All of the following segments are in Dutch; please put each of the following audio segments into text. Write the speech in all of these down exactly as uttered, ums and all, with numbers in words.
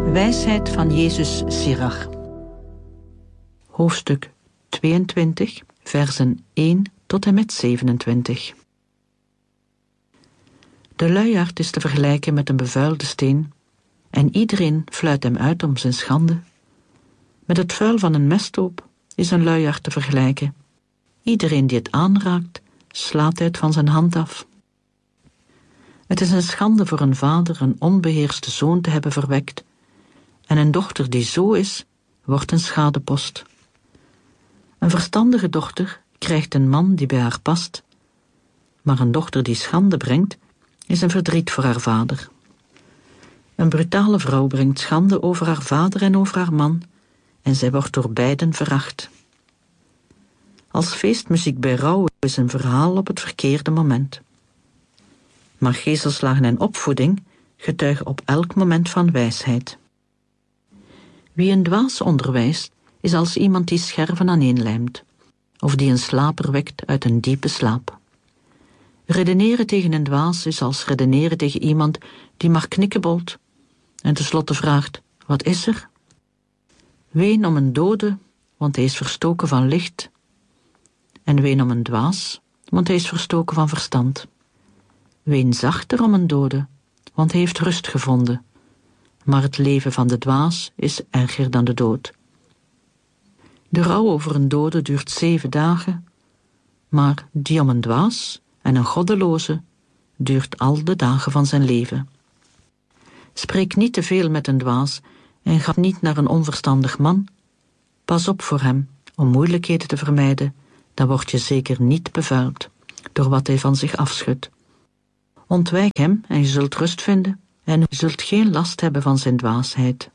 Wijsheid van Jezus Sirach. Hoofdstuk tweeëntwintig, versen één tot en met zevenentwintig. De luiaard is te vergelijken met een bevuilde steen, en iedereen fluit hem uit om zijn schande. Met het vuil van een mesthoop is een luiaard te vergelijken. Iedereen die het aanraakt, slaat hij het van zijn hand af. Het is een schande voor een vader een onbeheerste zoon te hebben verwekt, en een dochter die zo is, wordt een schadepost. Een verstandige dochter krijgt een man die bij haar past, maar een dochter die schande brengt, is een verdriet voor haar vader. Een brutale vrouw brengt schande over haar vader en over haar man, en zij wordt door beiden veracht. Als feestmuziek bij rouw is een verhaal op het verkeerde moment. Maar gezelslagen en opvoeding getuigen op elk moment van wijsheid. Wie een dwaas onderwijst, is als iemand die scherven aaneenlijmt, of die een slaper wekt uit een diepe slaap. Redeneren tegen een dwaas is als redeneren tegen iemand die maar knikkebolt en tenslotte vraagt, wat is er? Ween om een dode, want hij is verstoken van licht, en ween om een dwaas, want hij is verstoken van verstand. Ween zachter om een dode, want hij heeft rust gevonden, maar het leven van de dwaas is erger dan de dood. De rouw over een dode duurt zeven dagen, maar die om een dwaas en een goddeloze duurt al de dagen van zijn leven. Spreek niet te veel met een dwaas en ga niet naar een onverstandig man. Pas op voor hem, om moeilijkheden te vermijden, dan word je zeker niet bevuild door wat hij van zich afschudt. Ontwijk hem en je zult rust vinden en je zult geen last hebben van zijn dwaasheid.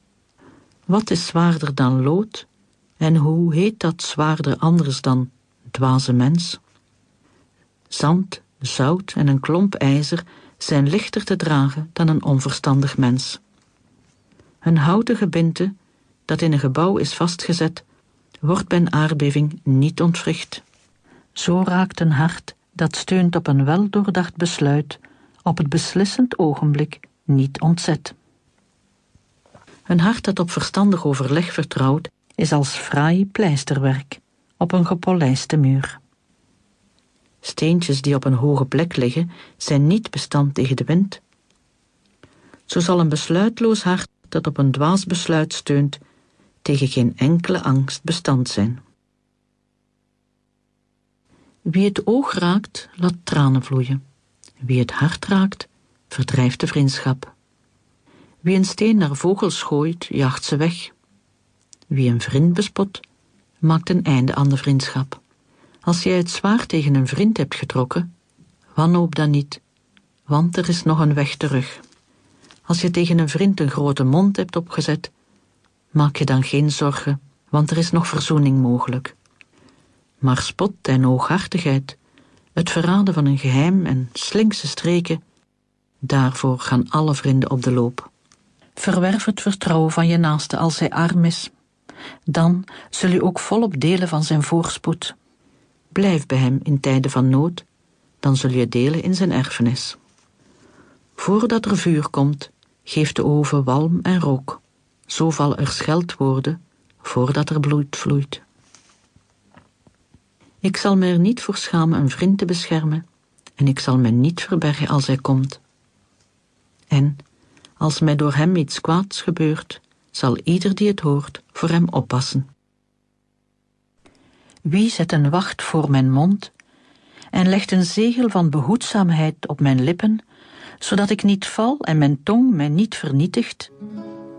Wat is zwaarder dan lood en hoe heet dat zwaarder anders dan dwaze mens? Zand, zout en een klomp ijzer zijn lichter te dragen dan een onverstandig mens. Een houten gebinte dat in een gebouw is vastgezet, wordt bij een aardbeving niet ontwricht. Zo raakt een hart dat steunt op een weldoordacht besluit, op het beslissend ogenblik niet ontzet. Een hart dat op verstandig overleg vertrouwt, is als fraai pleisterwerk op een gepolijste muur. Steentjes die op een hoge plek liggen, zijn niet bestand tegen de wind. Zo zal een besluitloos hart dat op een dwaas besluit steunt, tegen geen enkele angst bestand zijn. Wie het oog raakt, laat tranen vloeien. Wie het hart raakt, verdrijft de vriendschap. Wie een steen naar vogels gooit, jaagt ze weg. Wie een vriend bespot, maakt een einde aan de vriendschap. Als jij het zwaard tegen een vriend hebt getrokken, wanhoop dan niet, want er is nog een weg terug. Als je tegen een vriend een grote mond hebt opgezet, maak je dan geen zorgen, want er is nog verzoening mogelijk. Maar spot en hooghartigheid, het verraden van een geheim en slinkse streken, daarvoor gaan alle vrienden op de loop. Verwerf het vertrouwen van je naaste als hij arm is. Dan zul je ook volop delen van zijn voorspoed. Blijf bij hem in tijden van nood, dan zul je delen in zijn erfenis. Voordat er vuur komt, geeft de oven walm en rook. Zo vallen er scheldwoorden, voordat er bloed vloeit. Ik zal me er niet voor schamen een vriend te beschermen, en ik zal mij niet verbergen als hij komt. En, als mij door hem iets kwaads gebeurt, zal ieder die het hoort voor hem oppassen. Wie zet een wacht voor mijn mond en legt een zegel van behoedzaamheid op mijn lippen, zodat ik niet val en mijn tong mij niet vernietigt?